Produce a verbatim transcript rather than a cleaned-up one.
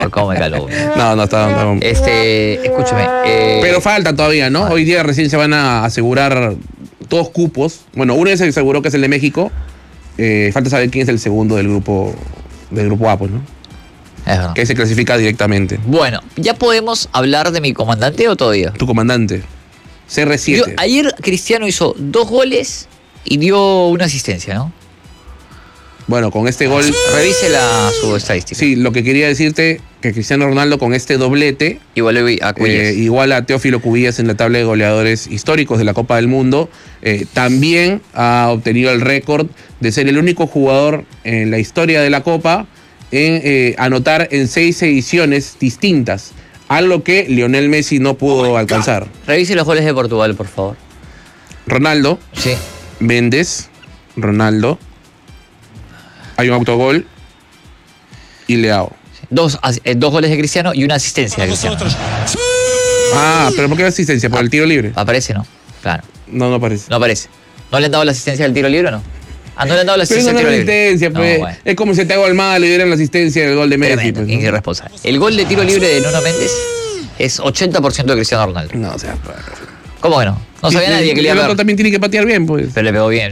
¿Cómo me calumnia? No, no está. No. Este, escúchame. Eh, Pero falta todavía, ¿no? Hoy día recién se van a asegurar dos cupos. Bueno, uno ya se aseguró que es el de México. Eh, falta saber quién es el segundo del grupo del grupo A, pues, ¿no? Es verdad. Que se clasifica directamente. Bueno, ¿ya podemos hablar de mi comandante o todavía? Tu comandante. C R Yo- siete. ayer Cristiano hizo dos goles y dio una asistencia, ¿no? Bueno, con este gol. Revise la, su estadística. Sí, lo que quería decirte que Cristiano Ronaldo con este doblete Igual a Cubillas. eh, igual a Teófilo Cubillas en la tabla de goleadores históricos de la Copa del Mundo. Eh, también ha obtenido el récord de ser el único jugador en la historia de la Copa en eh, anotar en seis ediciones distintas, algo que Lionel Messi no pudo alcanzar. Revise los goles de Portugal, por favor. Ronaldo, Sí. Méndez, Ronaldo, hay un autogol y Leao. Dos, as- eh, dos goles de Cristiano y una asistencia de Cristiano. Ah, pero ¿por qué la asistencia? ¿Por el tiro libre? ¿Aparece, no? Claro. No, no aparece. No aparece. ¿No le han dado la asistencia del tiro libre o no? Ah, no le han dado la Pero asistencia no del es tiro libre. asistencia, No, pues. bueno. Es como si te hago al mal le dieran la asistencia del gol de Messi. Tremendo, Pues, ¿no? irresponsable. El gol de tiro libre de Nuno Méndez es ochenta por ciento de Cristiano Ronaldo. No, o sea, ¿Cómo que no? No sabía y- nadie que y le iba el a otro pegar. también tiene que patear bien, pues. Pero le pegó bien.